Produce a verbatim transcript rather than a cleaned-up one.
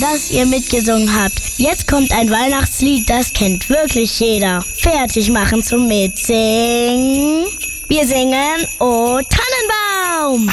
dass ihr mitgesungen habt. Jetzt kommt ein Weihnachtslied, das kennt wirklich jeder. Fertig machen zum Mitsingen. Wir singen und